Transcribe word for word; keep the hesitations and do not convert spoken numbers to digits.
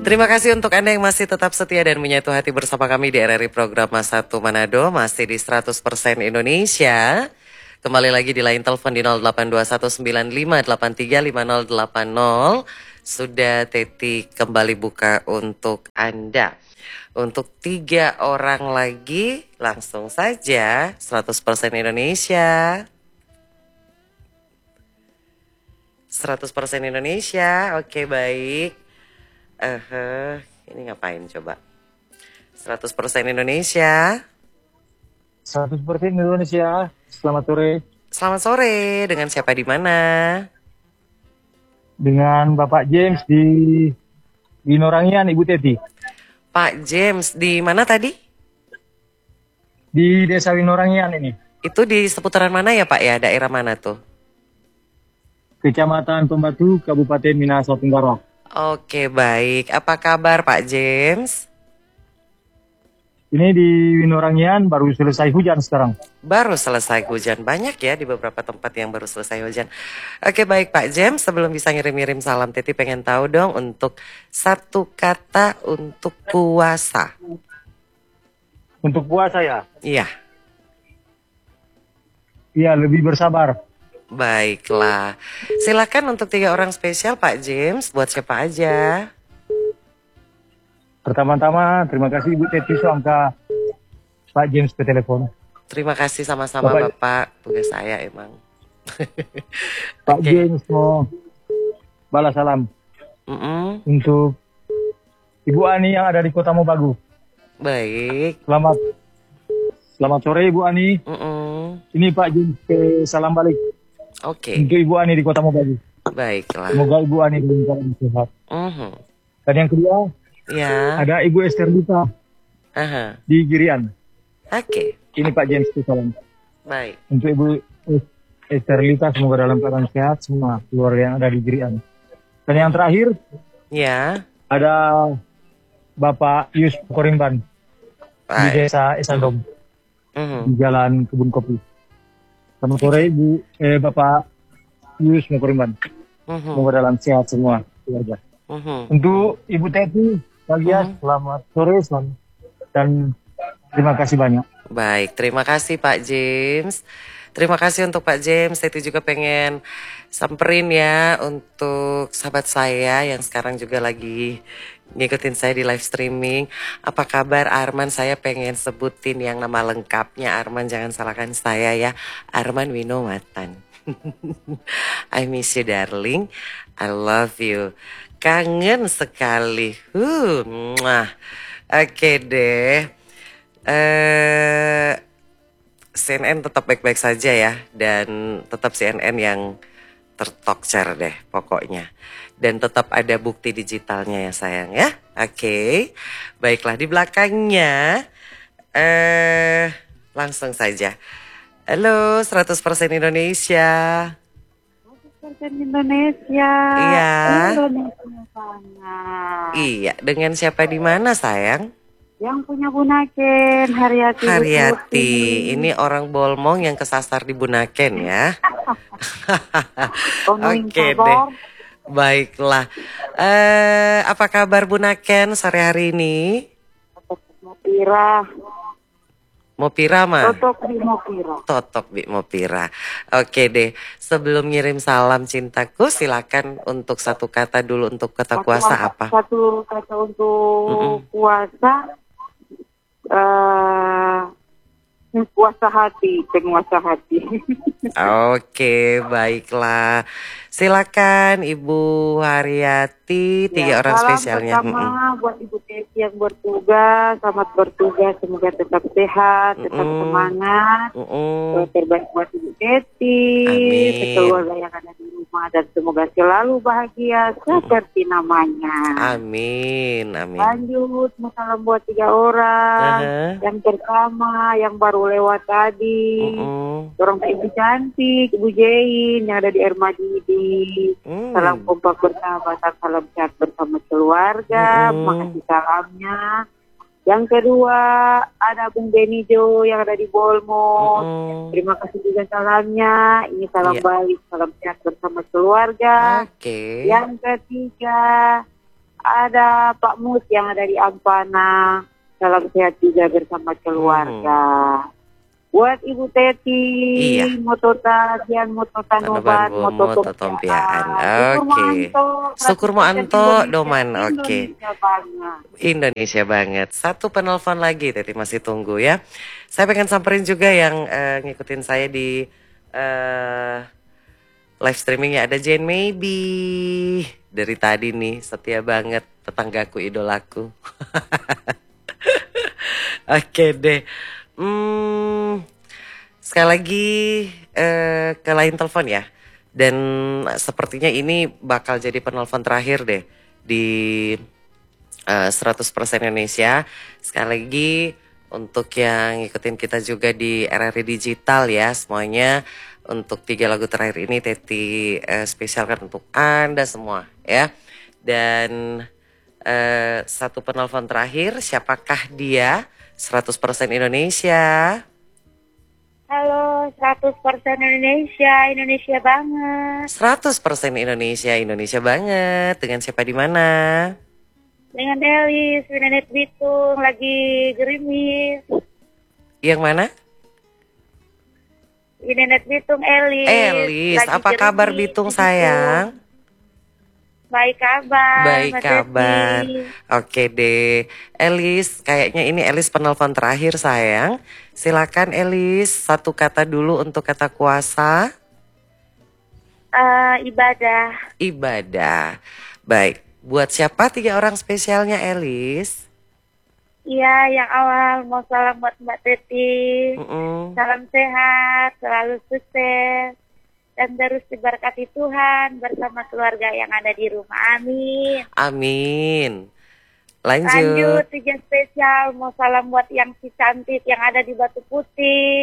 Terima kasih untuk Anda yang masih tetap setia dan menyatu hati bersama kami di R R I Program Satu Manado, masih di seratus persen Indonesia. Kembali lagi di line telepon di nol delapan dua satu sembilan lima delapan tiga lima nol delapan nol. Sudah Teti kembali buka untuk Anda. Untuk tiga orang lagi, langsung saja seratus persen Indonesia. seratus persen Indonesia, oke baik. Uh, ini ngapain coba? seratus persen Indonesia. seratus persen Indonesia. Selamat sore. Selamat sore. Dengan siapa di mana? Dengan Bapak James di di Norangian, Ibu Teti. Pak James di mana tadi? Di Desa Winorangian ini. Itu di seputaran mana ya Pak ya? Daerah mana tuh? Kecamatan Pembatu, Kabupaten Minahasa Tenggara. Oke baik. Apa kabar Pak James? Ini di Winorangian baru selesai hujan sekarang. Baru selesai hujan. Banyak ya di beberapa tempat yang baru selesai hujan. Oke baik Pak James, sebelum bisa ngirim-ngirim salam, Teti pengen tahu dong untuk satu kata untuk puasa. Untuk puasa ya? Iya. Iya, lebih bersabar. Baiklah. Silakan untuk tiga orang spesial Pak James, buat siapa aja? Pertama-tama, terima kasih Ibu Teti Suangka Pak James ke telepon. Terima kasih sama-sama Bapak. Bapak. Tugas saya emang. Pak okay. James mau balas salam mm -mm. untuk Ibu Ani yang ada di Kota Mobagu. Baik. Selamat Selamat sore Ibu Ani. Mm -mm. Ini Pak James ke salam balik. Oke. Okay. Untuk Ibu Ani di Kota Mobagu. Baiklah. Semoga Ibu Ani dalam keadaan sehat. Uh -huh. Dan yang kedua, ya. ada Ibu Esterlita Aha. di Girian. Oke. Okay. Ini Pak James salam. Baik. Untuk Ibu Esterlita semoga dalam keadaan sehat semua keluarga yang ada di Girian. Dan yang terakhir, ya, ada Bapak Yus Korimban di Desa Esandom, uh -huh. di Jalan Kebun Kopi. Selamat sore Ibu, eh, Bapak Yus Korimban. Uh -huh. Semoga dalam sehat semua keluarga. Uh -huh. Untuk Ibu Teti, bahagia, uh -huh. selamat sore, selamat dan terima kasih banyak. Baik, terima kasih Pak James. Terima kasih untuk Pak James. Teti juga pengen samperin ya untuk sahabat saya yang sekarang juga lagi ngikutin saya di live streaming. Apa kabar Arman? Saya pengen sebutin yang nama lengkapnya Arman, jangan salahkan saya ya. Arman Winowatan. I miss you darling. I love you. Kangen sekali. Uh, Oke okay deh. Eh... Uh, C N N tetap baik-baik saja ya, dan tetap C N N yang tertokcer deh pokoknya. Dan tetap ada bukti digitalnya ya sayang ya. Oke, okay. Baiklah di belakangnya eh langsung saja. Halo seratus persen Indonesia. seratus persen Indonesia. Iya. Indonesia sangat. Iya, dengan siapa di mana sayang? Yang punya Bunaken, Haryati. Haryati, ini orang Bolmong yang kesasar di Bunaken ya. Oke okay deh, baiklah. Uh, apa kabar Bunaken sore hari ini? Mopira. Mopira mah? Totok bi Mopira. Totok bi Mopira. Oke deh, sebelum ngirim salam cintaku, silakan untuk satu kata dulu untuk kata satu kuasa apa? Satu kata untuk mm -mm. kuasa. Uh, puasa hati, penguasa hati. Oke, baiklah. Silakan Ibu Haryati, tiga ya, orang salam spesialnya. Salam pertama mm -mm. buat Ibu Teti yang bertugas, selamat bertugas, semoga tetap sehat, tetap mm -mm. semangat. Mm -mm. Terbaik buat Ibu Teti, keluarga yang ada di rumah dan semoga selalu bahagia seperti mm -mm. namanya. Amin, amin. Lanjut, salam buat tiga orang. Uh -huh. Yang pertama, yang baru lewat tadi, mm -mm. orang Ibu cantik, Ibu Jain yang ada di Air Madidi. Mm. Salam kompak bersahabatan, salam sehat bersama keluarga. Mm. Makasih salamnya. Yang kedua ada Bung Benijo yang ada di Bolmong. Mm. Terima kasih juga salamnya. Ini salam yeah. balik, salam sehat bersama keluarga. Okay. Yang ketiga ada Pak Mus yang ada di Ampana. Salam sehat juga bersama keluarga. Hmm. Buat Ibu Teti, iya. Motota, Dian Motota Nobat, Mototo Tompiaan. Oke. Syukur Mo Anto, Doman. Oke. Indonesia banget. Indonesia banget. Satu penelpon lagi, Teti masih tunggu ya. Saya pengen samperin juga yang uh, ngikutin saya di uh, live streamingnya. Ada Jane Maybe. Dari tadi nih, setia banget. Tetanggaku, idolaku. Oke deh. Hmm, sekali lagi eh, ke lain telepon ya. Dan sepertinya ini bakal jadi penelpon terakhir deh di eh, seratus persen Indonesia. Sekali lagi untuk yang ngikutin kita juga di R R I Digital ya semuanya. Untuk tiga lagu terakhir ini Teti eh, spesialkan untuk Anda semua ya. Dan eh, satu penelpon terakhir, siapakah dia? seratus persen Indonesia. Halo, seratus persen Indonesia, Indonesia banget. seratus persen Indonesia, Indonesia banget. Dengan siapa di mana? Dengan Elis, Nenek Bitung, lagi gerimis. Yang mana? Nenek Bitung, Elis. Elis, apa kabar Bitung sayang? Baik kabar. Baik kabar. Oke deh. Elis, kayaknya ini Elis penelpon terakhir sayang. Silakan Elis, satu kata dulu untuk kata kuasa. Uh, ibadah. Ibadah. Baik. Buat siapa tiga orang spesialnya Elis? Iya, yang awal mau salam buat Mbak Teti. Mm -mm. Salam sehat, selalu sukses. Dan terus diberkati Tuhan bersama keluarga yang ada di rumah. Amin. Amin. Lanjut. Lanjut, tiga spesial. Mau salam buat yang si cantik yang ada di Batu Putih.